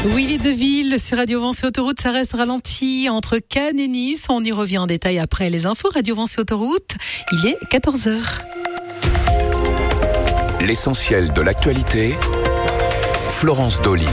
Willy Deville sur Radio Vence et Autoroute, ça reste ralenti entre Cannes et Nice. On y revient en détail après les infos. Radio Vence et Autoroute, il est 14h. L'essentiel de l'actualité, Florence Dolly.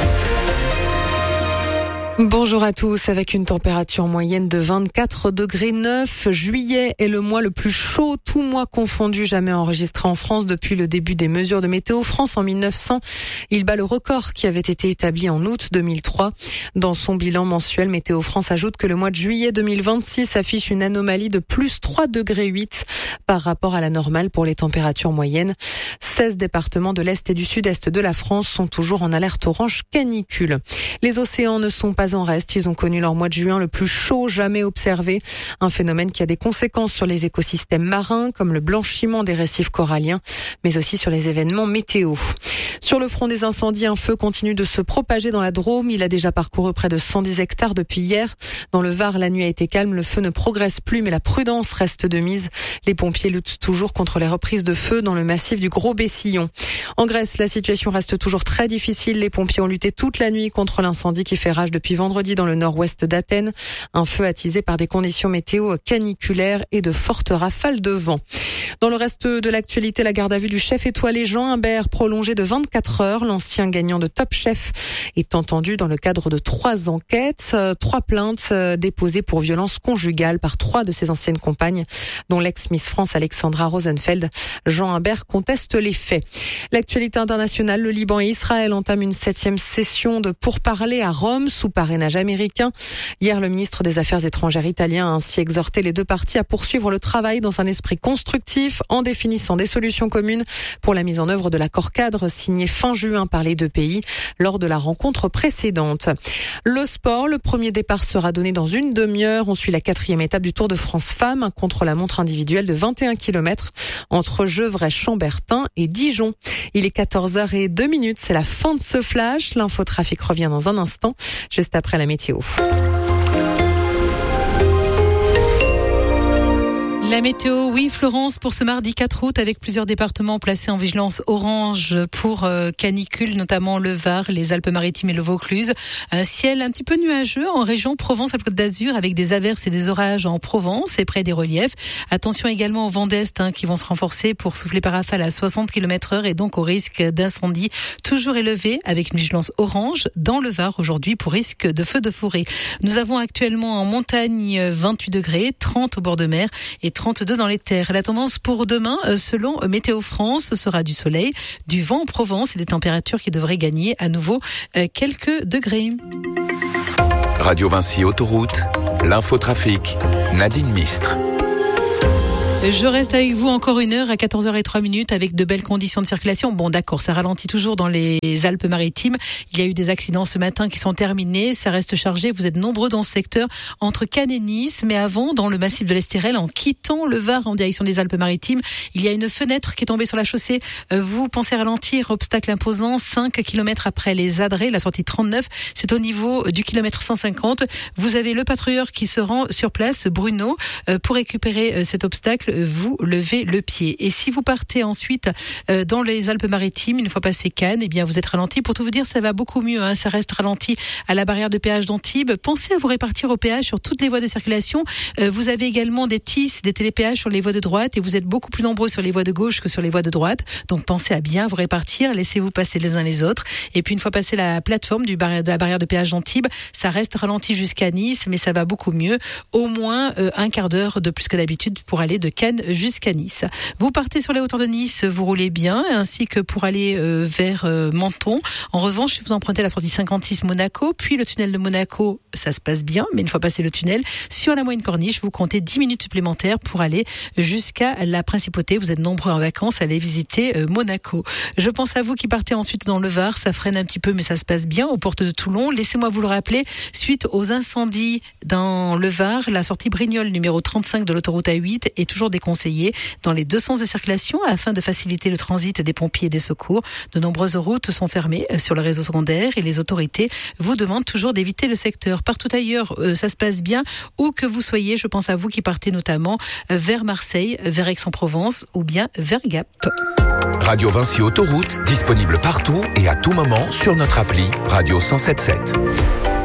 Bonjour à tous. Avec une température moyenne de 24 degrés 9, juillet est le mois le plus chaud, tout mois confondu, jamais enregistré en France depuis le début des mesures de Météo France en 1900. Il bat le record qui avait été établi en août 2003. Dans son bilan mensuel, Météo France ajoute que le mois de juillet 2026 affiche une anomalie de plus 3 degrés 8 par rapport à la normale pour les températures moyennes. 16 départements de l'Est et du Sud-Est de la France sont toujours en alerte orange canicule. Les océans ne sont pas en reste. Ils ont connu leur mois de juin le plus chaud jamais observé. Un phénomène qui a des conséquences sur les écosystèmes marins, comme le blanchiment des récifs coralliens, mais aussi sur les événements météo. Sur le front des incendies, un feu continue de se propager dans la Drôme. Il a déjà parcouru près de 110 hectares depuis hier. Dans le Var, la nuit a été calme. Le feu ne progresse plus, mais la prudence reste de mise. Les pompiers luttent toujours contre les reprises de feu dans le massif du Gros-Bessillon. En Grèce, la situation reste toujours très difficile. Les pompiers ont lutté toute la nuit contre l'incendie qui fait rage depuis vendredi dans le nord-ouest d'Athènes. Un feu attisé par des conditions météo caniculaires et de fortes rafales de vent. Dans le reste de l'actualité, la garde à vue du chef étoilé Jean Humbert prolongée de 24 heures. L'ancien gagnant de Top Chef est entendu dans le cadre de 3 enquêtes, 3 plaintes déposées pour violence conjugale par 3 de ses anciennes compagnes, dont l'ex-Miss France Alexandra Rosenfeld. Jean Humbert conteste les faits. L'actualité internationale, le Liban et Israël entament une 7e session de pourparlers à Rome sous parrainage américain. Hier, le ministre des Affaires étrangères italien a ainsi exhorté les deux parties à poursuivre le travail dans un esprit constructif en définissant des solutions communes pour la mise en œuvre de l'accord-cadre signé fin juin par les deux pays lors de la rencontre précédente. Le sport, le premier départ sera donné dans une demi-heure. On suit la 4e étape du Tour de France Femmes, un contre-la-montre individuel de 21 km entre Gevrey-Chambertin et Dijon. Il est 14h02, c'est la fin de ce flash. L'infotrafic revient dans un instant, juste après la météo. La météo, oui Florence, pour ce mardi 4 août avec plusieurs départements placés en vigilance orange pour canicule, notamment le Var, les Alpes-Maritimes et le Vaucluse. Un ciel un petit peu nuageux en région Provence-Alpes-Côte d'Azur avec des averses et des orages en Provence et près des reliefs. Attention également aux vents d'Est qui vont se renforcer pour souffler par rafale à 60 km/h et donc au risque d'incendie toujours élevé avec une vigilance orange dans le Var aujourd'hui pour risque de feu de forêt. Nous avons actuellement en montagne 28 degrés, 30 au bord de mer et 32 dans les terres. La tendance pour demain, selon Météo France, ce sera du soleil, du vent en Provence et des températures qui devraient gagner à nouveau quelques degrés. Radio Vinci Autoroute, l'infotrafic, Nadine Mistre. Je reste avec vous encore une heure à 14h03 avec de belles conditions de circulation. Bon, d'accord, ça ralentit toujours dans les Alpes-Maritimes. Il y a eu des accidents ce matin qui sont terminés. Ça reste chargé. Vous êtes nombreux dans ce secteur entre Cannes et Nice. Mais avant, dans le massif de l'Estérel, en quittant le Var en direction des Alpes-Maritimes, il y a une fenêtre qui est tombée sur la chaussée. Vous pensez ralentir, obstacle imposant, 5 km après les Adrets, la sortie 39. C'est au niveau du kilomètre 150. Vous avez le patrouilleur qui se rend sur place, Bruno, pour récupérer cet obstacle. Vous levez le pied. Et si vous partez ensuite dans les Alpes-Maritimes, une fois passé Cannes, eh bien vous êtes ralenti. Pour tout vous dire, ça va beaucoup mieux. Ça reste ralenti à la barrière de péage d'Antibes. Pensez à vous répartir au péage sur toutes les voies de circulation. Vous avez également des TIS, des télépéages sur les voies de droite et vous êtes beaucoup plus nombreux sur les voies de gauche que sur les voies de droite. Donc pensez à bien vous répartir. Laissez-vous passer les uns les autres. Et puis une fois passé la plateforme de la barrière de péage d'Antibes, ça reste ralenti jusqu'à Nice, mais ça va beaucoup mieux. Au moins un quart d'heure de plus que d'habitude pour aller de Cannes jusqu'à Nice. Vous partez sur les hauteurs de Nice, vous roulez bien, ainsi que pour aller vers Menton. En revanche, si vous empruntez la sortie 56 Monaco, puis le tunnel de Monaco, ça se passe bien, mais une fois passé le tunnel, sur la moyenne corniche, vous comptez 10 minutes supplémentaires pour aller jusqu'à la Principauté. Vous êtes nombreux en vacances à aller visiter Monaco. Je pense à vous qui partez ensuite dans le Var, ça freine un petit peu, mais ça se passe bien, aux portes de Toulon. Laissez-moi vous le rappeler, suite aux incendies dans le Var, la sortie Brignoles numéro 35 de l'autoroute A8 est toujours déconseillé dans les deux sens de circulation afin de faciliter le transit des pompiers et des secours. De nombreuses routes sont fermées sur le réseau secondaire et les autorités vous demandent toujours d'éviter le secteur. Partout ailleurs, ça se passe bien, où que vous soyez. Je pense à vous qui partez notamment vers Marseille, vers Aix-en-Provence ou bien vers Gap. Radio Vinci Autoroute, disponible partout et à tout moment sur notre appli Radio 107.7.